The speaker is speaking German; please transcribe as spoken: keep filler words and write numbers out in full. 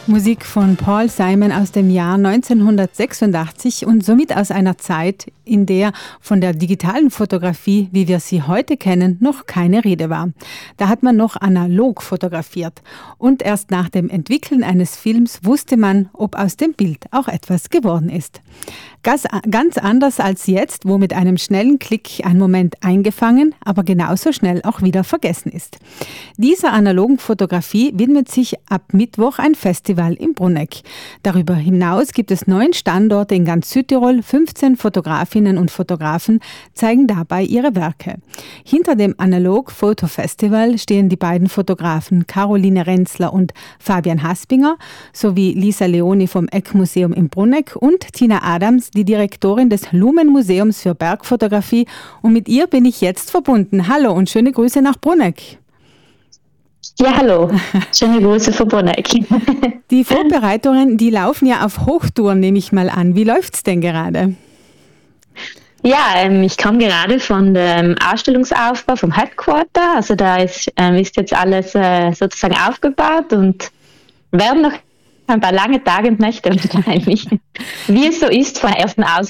Musik von Paul Simon aus dem Jahr neunzehnhundertsechsundachtzig und somit aus einer Zeit, in der von der digitalen Fotografie, wie wir sie heute kennen, noch keine Rede war. Da hat man noch analog fotografiert und erst nach dem Entwickeln eines Films wusste man, ob aus dem Bild auch etwas geworden ist. Ganz anders als jetzt, wo mit einem schnellen Klick ein Moment eingefangen, aber genauso schnell auch wieder vergessen ist. Dieser analogen Fotografie widmet sich ab Mittwoch ein Festival in Bruneck. Darüber hinaus gibt es neun Standorte in ganz Südtirol. fünfzehn Fotografinnen und Fotografen zeigen dabei ihre Werke. Hinter dem Analog Photo Festival stehen die beiden Fotografen Caroline Renzler und Fabian Haspinger sowie Lisa Leoni vom Eck-Museum in Bruneck und Tina Adams, die Direktorin des Lumen Museums für Bergfotografie. Und mit ihr bin ich jetzt verbunden. Hallo und schöne Grüße nach Bruneck. Ja, hallo. Schöne Grüße von Bruneck. Die Vorbereitungen, die laufen ja auf Hochtouren, nehme ich mal an. Wie läuft's denn gerade? Ja, ähm, ich komme gerade von dem Ausstellungsaufbau vom Headquarter. Also da ist, ähm, ist jetzt alles äh, sozusagen aufgebaut und werden noch ein paar lange Tage und Nächte wahrscheinlich. Wie es so ist von der ersten Ausstellung.